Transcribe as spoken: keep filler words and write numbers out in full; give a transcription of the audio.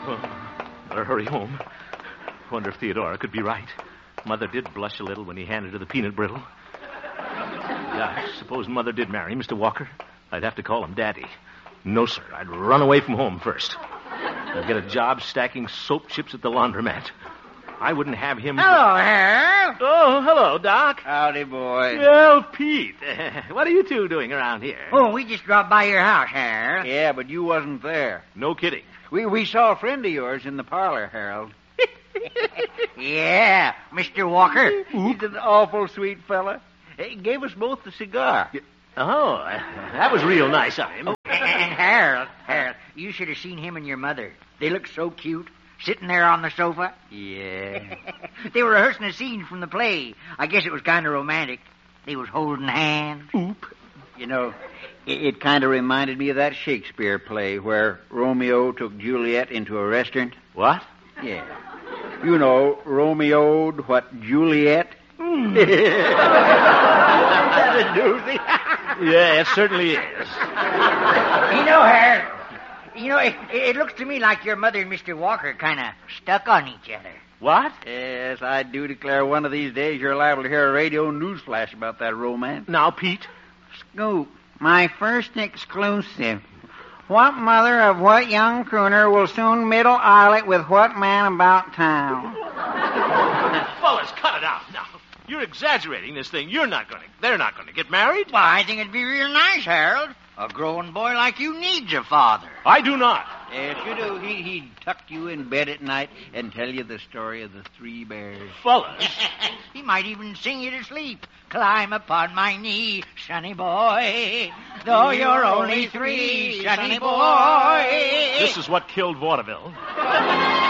Well, better hurry home. Wonder if Theodora could be right. Mother did blush a little when he handed her the peanut brittle. Yeah, suppose Mother did marry Mister Walker. I'd have to call him Daddy. No, sir. I'd run away from home first. I'd get a job stacking soap chips at the laundromat. I wouldn't have him... Hello, Harold. Oh, hello, Doc. Howdy, boy. Well, Pete, what are you two doing around here? Oh, we just dropped by your house, Harold. Yeah, but you wasn't there. No kidding. We we saw a friend of yours in the parlor, Harold. Yeah, Mister Walker. He's an awful sweet fella. He gave us both the cigar. Oh, that was real nice of him. Oh, and Harold, Harold, you should have seen him and your mother. They look so cute, sitting there on the sofa. Yeah. They were rehearsing a scene from the play. I guess it was kind of romantic. They was holding hands. Oop. You know, it, it kind of reminded me of that Shakespeare play where Romeo took Juliet into a restaurant. What? Yeah. You know, Romeo'd what Juliet... Mm. That's a doozy. Yeah, it certainly is. You know, Harold, you know, it, it looks to me like your mother and Mister Walker kind of stuck on each other. What? Yes, I do declare one of these days you're liable to hear a radio news flash about that romance. Now, Pete. Scoop, my first exclusive. What mother of what young crooner will soon middle eyelet with what man about town? Fellas, cut it out now. You're exaggerating this thing. You're not going to... They're not going to get married. Well, I think it'd be real nice, Harold. A growing boy like you needs a father. I do not. Yes, you do. He, he'd tuck you in bed at night and tell you the story of the three bears. Fellas. He might even sing you to sleep. Climb upon my knee, sonny boy. Though you're only three, sonny boy. This is what killed vaudeville.